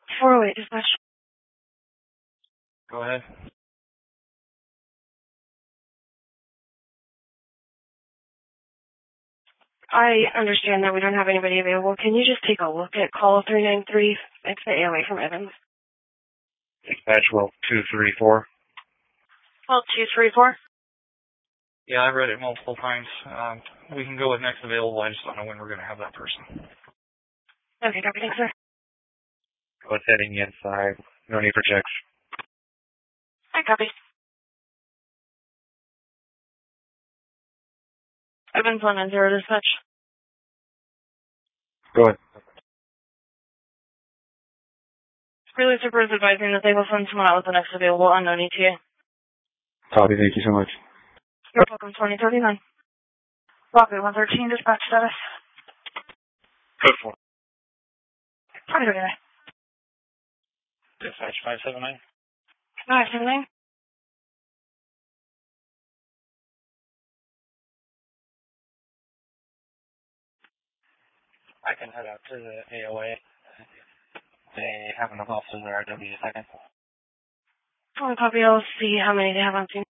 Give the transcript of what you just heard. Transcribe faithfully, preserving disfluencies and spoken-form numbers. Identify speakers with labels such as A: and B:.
A: four oh eight, dispatch.
B: Go ahead.
A: I understand that we don't have anybody available. Can you just take a look at call three nine three? It's the A O A from Evans.
B: Dispatch, well, two three four.
A: Well, two three four?
B: Yeah, I've read it multiple times. Um, we can go with next available. I just don't know when we're going to have that person.
A: Okay, copy. Thanks, sir.
B: What's heading inside? No need for checks.
A: I copy. Evans one nine zero, dispatch.
B: Go ahead.
A: Really super is advising that they will send someone out with the next available unknown E T A.
B: Copy, thank you so much.
A: You're welcome, twenty thirty-nine. Rocket one thirteen, dispatch status.
B: Code four.
A: twenty thirty-nine.
B: Dispatch five seven nine.
A: five seven nine.
B: I can head out to the A O A. They have enough officers there. I'll be a second.
A: I'll copy. I'll see how many they have on scene.